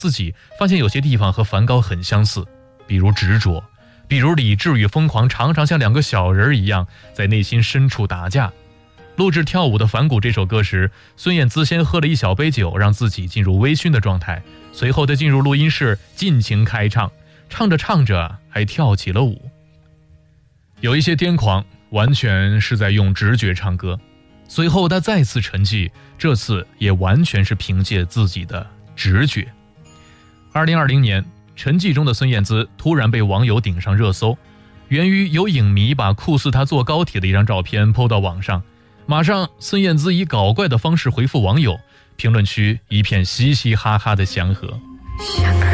自己发现有些地方和梵高很相似，比如执着，比如理智与疯狂常常像两个小人一样在内心深处打架。录制跳舞的反骨这首歌时，孙燕姿先喝了一小杯酒，让自己进入微醺的状态，随后她进入录音室尽情开唱，唱着唱着还跳起了舞。有一些癫狂完全是在用直觉唱歌，随后她再次沉寂，这次也完全是凭借自己的直觉。2020年，沉寂中的孙燕姿突然被网友顶上热搜，源于有影迷把酷似她坐高铁的一张照片 PO 到网上，马上孙燕姿以搞怪的方式回复网友，评论区一片嘻嘻哈哈的祥和。